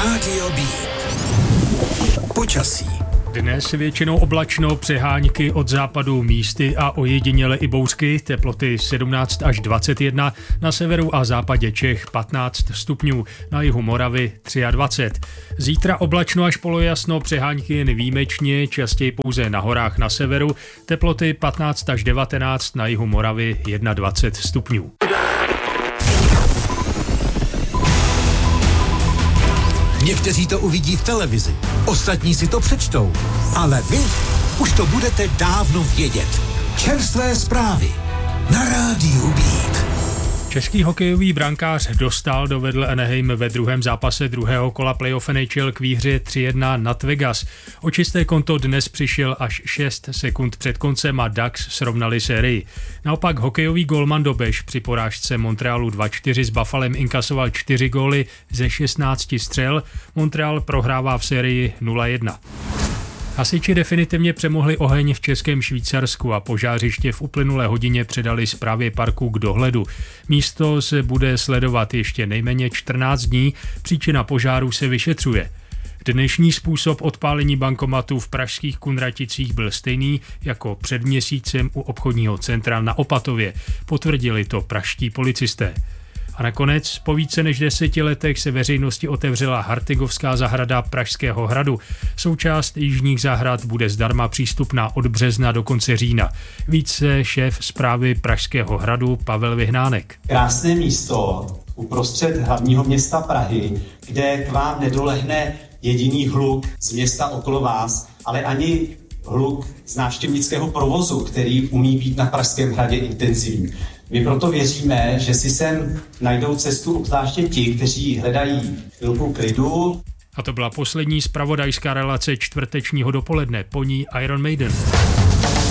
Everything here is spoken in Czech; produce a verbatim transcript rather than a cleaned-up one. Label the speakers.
Speaker 1: Rádio B. Počasí.
Speaker 2: Dnes většinou oblačno, přehánky od západu místy a ojediněle i bouřky, teploty sedmnáct až dvacet jedna, na severu a západě Čech patnáct stupňů, na jihu Moravy dvacet tři. Zítra oblačno až polojasno, přehánky jen výjimečně, častěji pouze na horách na severu, teploty patnáct až devatenáct, na jihu Moravy dvacet jedna stupňů.
Speaker 1: Někteří to uvidí v televizi, ostatní si to přečtou, ale vy už to budete dávno vědět. Čerstvé zprávy na Rádiu Beat.
Speaker 2: Český hokejový brankář Dostál dovedl Anaheim ve druhém zápase druhého kola playoff N H L k výhře tři jedna nad Vegas. O čisté konto dnes přišel až šest sekund před koncem a Ducks srovnali sérii. Naopak hokejový golman Dobeš při porážce Montrealu dva čtyři s Buffalem inkasoval čtyři góly ze šestnácti střel. Montreal prohrává v sérii nula jedna. Hasiči definitivně přemohli oheň v Českém Švýcarsku a požářiště v uplynulé hodině předali správě parku k dohledu. Místo se bude sledovat ještě nejméně čtrnáct dní, příčina požáru se vyšetřuje. Dnešní způsob odpálení bankomatů v pražských Kunraticích byl stejný jako před měsícem u obchodního centra na Opatově, potvrdili to pražští policisté. A nakonec po více než deseti letech se veřejnosti otevřela Hartigovská zahrada Pražského hradu. Součást jižních zahrad bude zdarma přístupná od března do konce října. Více šéf správy Pražského hradu Pavel Vyhnánek.
Speaker 3: Krásné místo uprostřed hlavního města Prahy, kde k vám nedolehne jediný hluk z města okolo vás, ale ani hluk z návštěvnického provozu, který umí být na Pražském hradě intenzivní. My proto věříme, že si sem najdou cestu obzvláště ti, kteří hledají chvilku klidu.
Speaker 2: A to byla poslední zpravodajská relace čtvrtečního dopoledne, po ní Iron Maiden.